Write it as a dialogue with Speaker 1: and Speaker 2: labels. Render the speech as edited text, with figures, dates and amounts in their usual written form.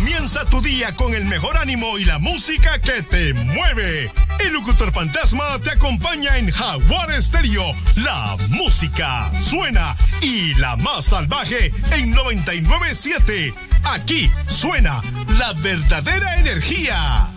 Speaker 1: Comienza tu día con el mejor ánimo y la música que te mueve. El locutor fantasma te acompaña en Jaguar Estéreo. La música suena y la más salvaje en 99.7. Aquí suena la verdadera energía.